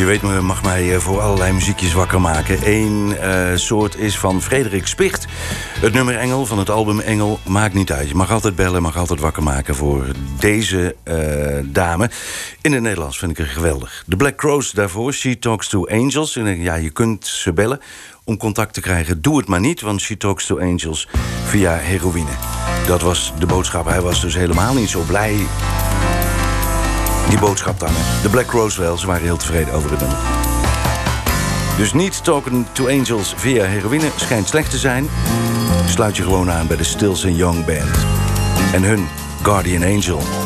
Je weet, mag mij voor allerlei muziekjes wakker maken. Eén soort is van Frederik Spicht. Het nummer Engel van het album Engel maakt niet uit. Je mag altijd bellen, mag altijd wakker maken voor deze dame. In het Nederlands vind ik haar geweldig. De Black Crowes daarvoor, She Talks to Angels. En ja, je kunt ze bellen om contact te krijgen. Doe het maar niet, want She Talks to Angels via heroïne. Dat was de boodschap. Hij was dus helemaal niet zo blij. Die boodschap dan. De Black Crowes wel, ze waren heel tevreden over het nummer. Dus niet Talking to Angels via heroïne schijnt slecht te zijn. Sluit je gewoon aan bij de Stills and Young Band. En hun Guardian Angel.